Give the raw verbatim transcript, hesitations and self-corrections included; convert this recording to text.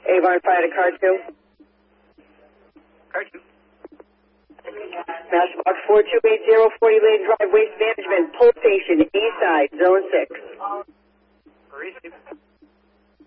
Avon Fire to car two. Car two. Master Box four two eight zero, forty Lane Drive, Waste Management, Pull Station, East Side, Zone six. Receive.